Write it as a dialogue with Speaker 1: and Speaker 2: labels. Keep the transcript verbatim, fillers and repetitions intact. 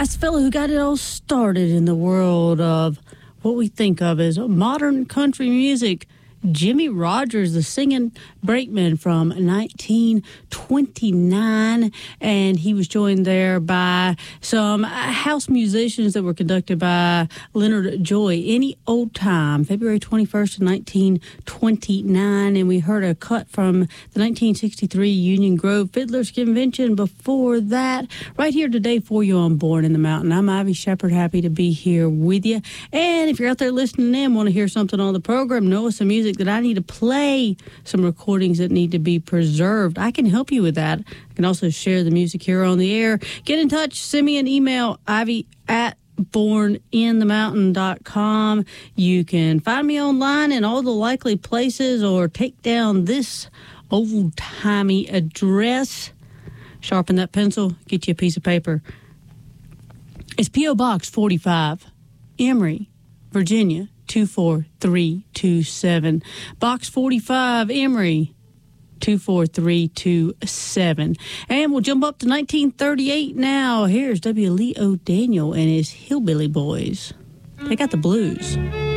Speaker 1: That's the fellow who got it all started in the world of what we think of as modern country music. Jimmie Rodgers, the singing brakeman from nineteen twenty-nine, and he was joined there by some house musicians that were conducted by Leonard Joy. Any Old Time, February twenty-first, nineteen twenty-nine, and we heard a cut from the nineteen sixty-three Union Grove Fiddlers Convention before that. Right here today for you on Born in the Mountain. I'm Ivy Shepard, happy to be here with you. And if you're out there listening in, want to hear something on the program, know some music that I need to play, some recordings that need to be preserved, I can help you with that. I can also share the music here on the air. Get in touch, send me an email, ivy at born in the mountain dot com. You can find me online in all the likely places or take down this old-timey address. Sharpen that pencil, get you a piece of paper. It's P O. Box forty-five, Emory, Virginia, two four three two seven. Box forty-five, Emory, two four three two seven. And we'll jump up to nineteen thirty-eight now. Here's W. Lee O'Daniel and his Hillbilly Boys. They got the blues.